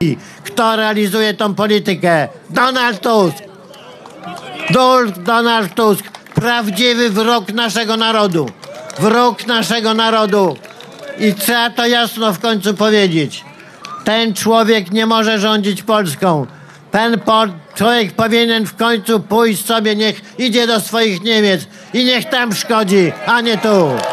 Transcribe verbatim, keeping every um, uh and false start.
Kto realizuje tą politykę? Donald Tusk. Dul- Donald Tusk. Prawdziwy wróg naszego narodu. Wróg naszego narodu. I trzeba to jasno w końcu powiedzieć. Ten człowiek nie może rządzić Polską. Ten po człowiek powinien w końcu pójść sobie, niech idzie do swoich Niemiec i niech tam szkodzi, a nie tu.